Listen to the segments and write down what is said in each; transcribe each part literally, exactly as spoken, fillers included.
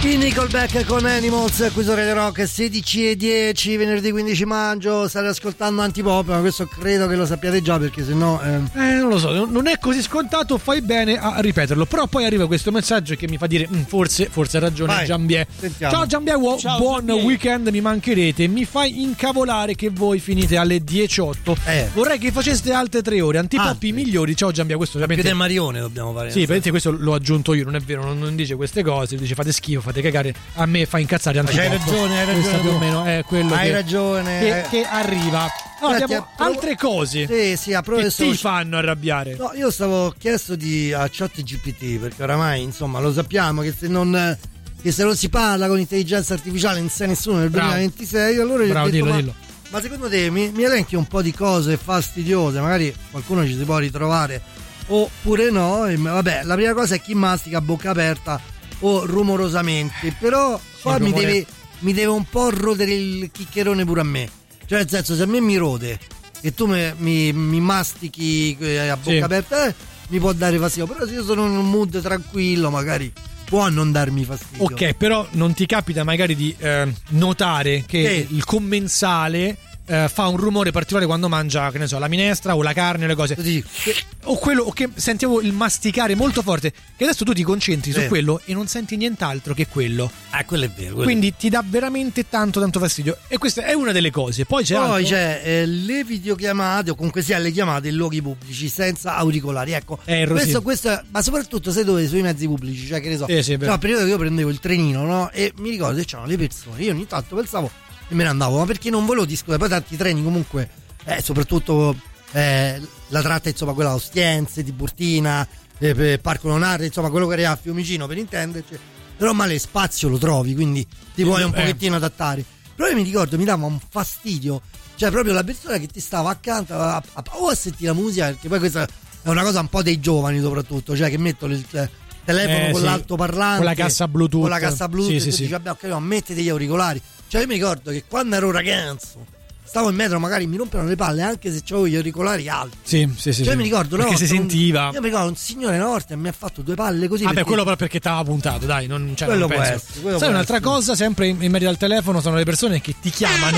I Nickelback con Animals, qui su Radio Rock, sedici e dieci, venerdì quindici maggio. State ascoltando Antipop, ma questo credo che lo sappiate già, perché sennò eh... eh non lo so, non è così scontato, fai bene a ripeterlo. Però poi arriva questo messaggio che mi fa dire forse forse ha ragione Giambiè. Ciao Giambiè, buon Giambiè. Weekend, mi mancherete. Mi fai incavolare che voi finite alle dieci e otto. eh. Vorrei che faceste altre tre ore. Antipop ah, i migliori. Ciao Giambiè, questo ovviamente più del Marione dobbiamo fare. Sì, praticamente questo l'ho aggiunto io, non è vero, non, non dice queste cose, dice fate schifo, fate cagare, a me fa incazzare Antipop. Hai ragione, hai ragione. Più o meno è quello hai che, ragione che, che arriva. Allora, abbiamo prov- altre cose sì, sì, che ti fanno arrabbiare. No, io stavo chiesto di a ChatGPT, perché oramai insomma lo sappiamo che se non che se non si parla con intelligenza artificiale non sa nessuno nel Bravo. duemilaventisei. Allora io Bravo, ho detto, dillo, ma, dillo. ma secondo te mi, mi elenchi un po' di cose fastidiose, magari qualcuno ci si può ritrovare oppure no. E, vabbè, la prima cosa è chi mastica a bocca aperta o rumorosamente, però qua mi deve, mi deve un po' rodere il chiccherone pure a me, cioè nel senso, se a me mi rode e tu me, mi, mi mastichi a bocca sì. aperta, eh, mi può dare fastidio, però se io sono in un mood tranquillo magari può non darmi fastidio. Ok, però non ti capita magari di eh, notare che eh. il commensale eh, fa un rumore particolare quando mangia, che ne so, la minestra o la carne o le cose, sì. che, o quello, o che sentiamo il masticare molto forte, che adesso tu ti concentri sì. su quello e non senti nient'altro che quello. Ah, quello è vero. Quello Quindi è vero. ti dà veramente tanto tanto fastidio, e questa è una delle cose. Poi c'è Poi altro? c'è eh, le videochiamate o comunque sia le chiamate in luoghi pubblici senza auricolari. Ecco, eh, questo, questo, ma soprattutto sai dove? Sui mezzi pubblici, cioè che ne so. Eh, sì, no, a periodo che io prendevo il trenino, no? E mi ricordo che c'erano le persone, io ogni tanto pensavo e me ne andavo, ma perché non volevo discutere. Poi tanti treni comunque, eh, soprattutto eh, la tratta, insomma, quella a Ostiense, Tiburtina, eh, Parco Leonardo, insomma quello che era a Fiumicino, per intenderci. Però male spazio lo trovi, quindi ti puoi un pochettino adattare. Però io mi ricordo, mi dava un fastidio, cioè proprio la persona che ti stava accanto a, a, o a sentire la musica, perché poi questa è una cosa un po' dei giovani soprattutto, cioè che mettono il telefono eh, con sì. l'altoparlante, con la cassa Bluetooth, con la cassa Bluetooth, sì, e sì, tu sì. dici vabbè, ok, ma mettete gli auricolari. Cioè io mi ricordo che quando ero ragazzo stavo in metro, magari mi rompevano le palle anche se avevo gli auricolari alti. Sì, sì, sì. Cioè sì. mi ricordo, perché no, si sentiva. Un, io mi ricordo un signore una volta mi ha fatto due palle così. Vabbè, perché... quello però perché t'aveva puntato, dai, non, cioè, quello non può penso. essere, quello Sai, può un'altra essere. cosa, sempre in, in merito al telefono, sono le persone che ti chiamano.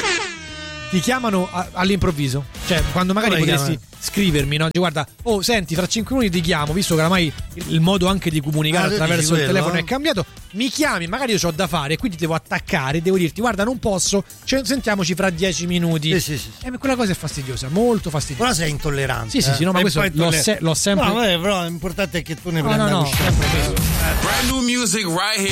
Ti chiamano a, all'improvviso. Cioè, quando magari Come potresti chiamano? scrivermi, no? Cioè, guarda, oh, senti, fra cinque minuti ti chiamo, visto che oramai il, il modo anche di comunicare ah, attraverso il quello, telefono no? è cambiato. Mi chiami, magari io c'ho da fare, quindi devo attaccare, devo dirti, guarda, non posso, cioè, sentiamoci fra dieci minuti. Sì, sì, sì. E eh, quella cosa è fastidiosa, molto fastidiosa. Però sei intollerante. Sì, sì, sì, no, ma eh? questo l'ho, se- l'ho sempre. No, vabbè, però l'importante è che tu ne no, prenda no, no, coscienza. Brand new music right here.